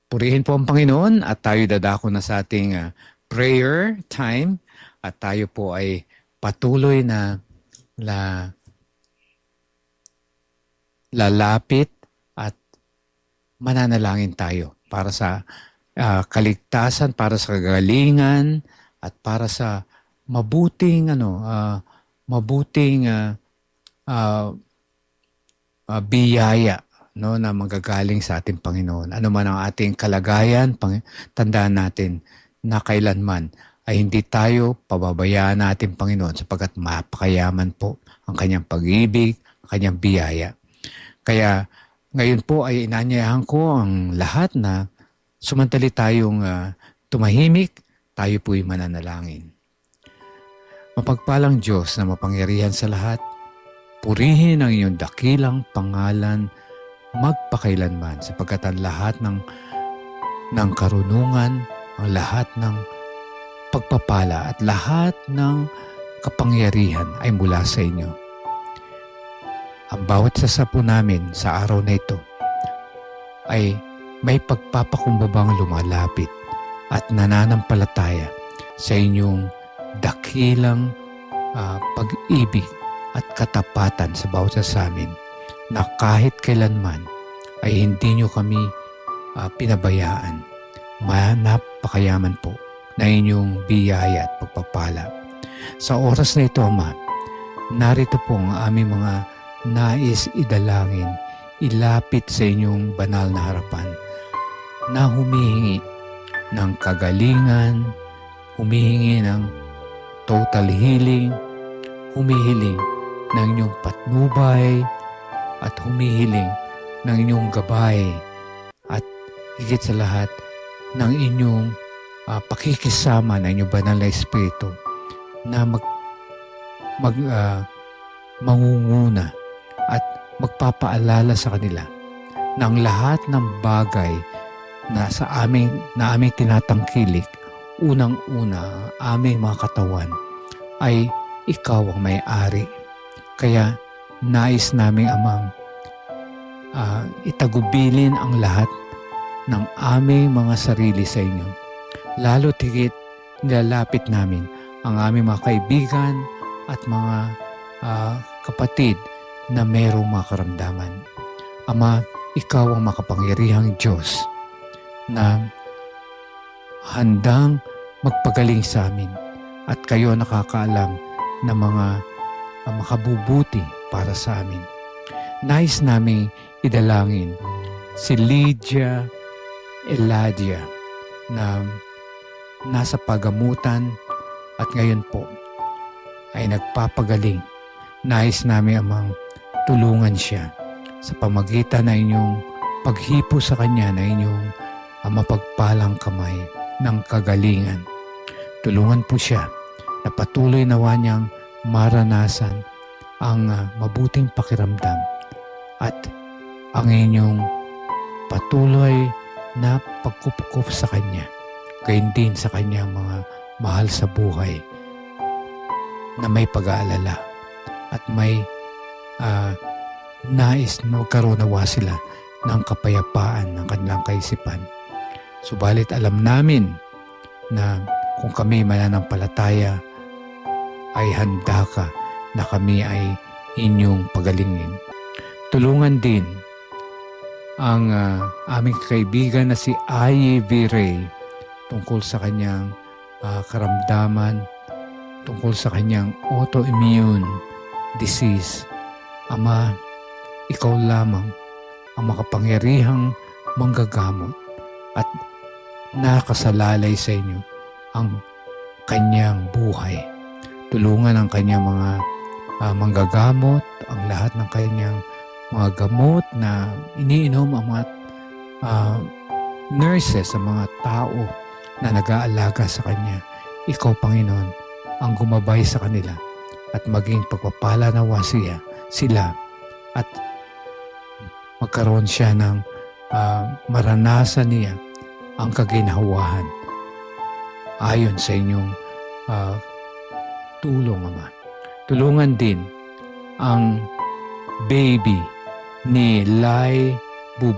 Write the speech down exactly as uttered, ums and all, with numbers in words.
Purihin po ang Panginoon at tayo dadako na sa ating uh, prayer time at tayo po ay patuloy na la, lalapit at mananalangin tayo para sa uh, kaligtasan, para sa kagalingan at para sa mabuting ano uh, mabuting uh, uh, uh, biyaya no na manggagaling sa ating Panginoon. Ano man ang ating kalagayan, pang, tandaan natin na kailanman ay hindi tayo pababayaan natin Panginoon sapagkat mapakayaman po ang kanyang pag-ibig, ang kanyang biyaya. Kaya ngayon po ay inanyayahan ko ang lahat na sumantali tayong uh, tumahimik, tayo po'y mananalangin. Mapagpalang Diyos na mapangyarihan sa lahat, purihin ang iyong dakilang pangalan magpakailanman sapagkat ang lahat ng, ng karunungan, ang lahat ng pagpapala at lahat ng kapangyarihan ay mula sa inyo. Ang bawat sasapo namin sa araw na ito ay may pagpapakumbabang lumalapit at nananampalataya sa inyong dakilang uh, pag-ibig at katapatan sa bawat sa amin na kahit kailanman ay hindi nyo kami uh, pinabayaan. Napakayaman po na inyong biyaya at pagpapala. Sa oras na ito, Ama, narito po ang aming mga nais idalangin, ilapit sa inyong banal na harapan na humihingi ng kagalingan, humihingi ng total healing, humihiling ng inyong patnubay, at humihiling ng inyong gabay at higit sa lahat ng inyong uh, pakikisama ng inyong banal na Espiritu na mag, mag uh, mangunguna at magpapaalala sa kanila ng lahat ng bagay na sa aming, na aming tinatangkilik, unang-una aming mga katawan ay ikaw ang may-ari. Kaya nais naming Amang uh, itagubilin ang lahat ng aming mga sarili sa inyo. Lalo tigit nilalapit namin ang aming mga kaibigan at mga uh, kapatid na mayroong mga karamdaman. Ama, ikaw ang makapangyarihang Diyos na handang magpagaling sa amin at kayo nakakaalam ng mga uh, makabubuti para sa amin. Nais namin idalangin si Lydia Eladia na nasa pagamutan at ngayon po ay nagpapagaling. Nais namin Amang tulungan siya sa pamagitan ng inyong paghipo sa kanya na inyong uh, mapagpalang kamay ng kagalingan. Tulungan po siya na patuloy nawa niyang maranasan ang uh, mabuting pakiramdam at ang inyong patuloy na pagkupukup sa Kanya, gayon din sa Kanyang mga mahal sa buhay na may pag-aalala at may uh, nais na magkaroon nawa sila ng kapayapaan ng kanilang kaisipan. Subalit alam namin na kung kami mananampalataya ay handa ka na kami ay inyong pagalingin. Tulungan din ang uh, aming kaibigan na si Aye V. Ray tungkol sa kanyang uh, karamdaman, tungkol sa kanyang autoimmune disease. Ama, ikaw lamang ang makapangyarihang manggagamot at nakasalalay sa inyo ang kanyang buhay. Tulungan ang kanyang mga uh, manggagamot, ang lahat ng kanyang mga gamot na iniinom ang mga uh, nurses, ang mga tao na nag-aalaga sa kanya. Ikaw, Panginoon, ang gumabay sa kanila at maging pagpapala nawa siya, sila at magkaroon siya ng uh, maranasan niya ang kaginhawahan ayon sa inyong uh, tulong, Ama. Tulungan din ang baby ni Lai